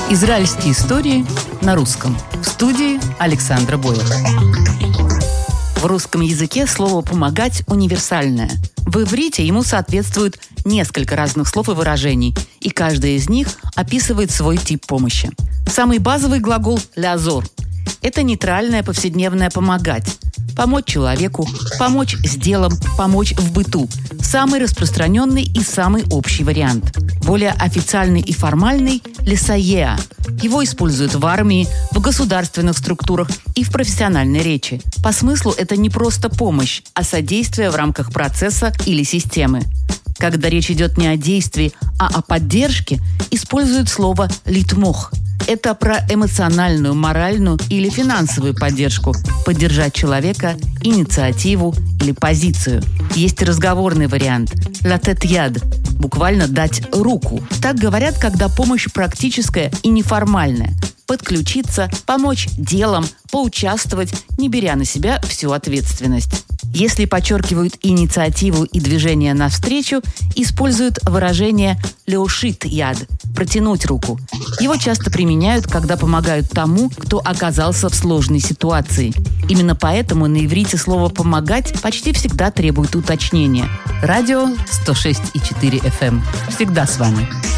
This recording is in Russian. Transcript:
Израильские истории на русском. В студии Александра Боева. В русском языке слово «помогать» универсальное. В иврите ему соответствует несколько разных слов и выражений, и каждое из них описывает свой тип помощи. Самый базовый глагол «лязор» – это нейтральное повседневное «помогать». Помочь человеку, помочь с делом, помочь в быту. Самый распространенный и самый общий вариант. Более официальный и формальный – лесаеа. Его используют в армии, в государственных структурах и в профессиональной речи. По смыслу это не просто помощь, а содействие в рамках процесса или системы. Когда речь идет не о действии, а о поддержке, используют слово «литмох». Это про эмоциональную, моральную или финансовую поддержку, поддержать человека, инициативу или позицию. Есть и разговорный вариант «латет яд», буквально «дать руку». Так говорят, когда помощь практическая и неформальная. Подключиться, помочь делом, поучаствовать, не беря на себя всю ответственность. Если подчеркивают инициативу и движение навстречу, используют выражение «леушит яд» – «протянуть руку». Его часто применяют, когда помогают тому, кто оказался в сложной ситуации. Именно поэтому на иврите слово «помогать» почти всегда требует уточнения. Радио 106,4 FM. Всегда с вами.